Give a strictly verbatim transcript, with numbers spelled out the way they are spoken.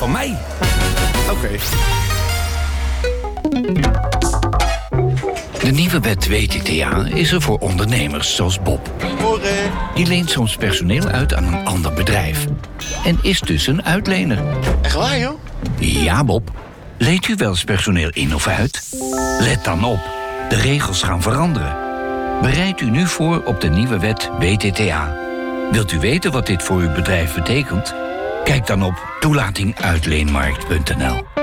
van mij. Oké. Okay. De nieuwe wet W T T A is er voor ondernemers zoals Bob. Morgen. Die leent soms personeel uit aan een ander bedrijf. En is dus een uitlener. Echt waar, joh? Ja, Bob. Leent u wel eens personeel in of uit? Let dan op. De regels gaan veranderen. Bereid u nu voor op de nieuwe wet W T T A. Wilt u weten wat dit voor uw bedrijf betekent? Kijk dan op toelatinguitleenmarkt punt n l.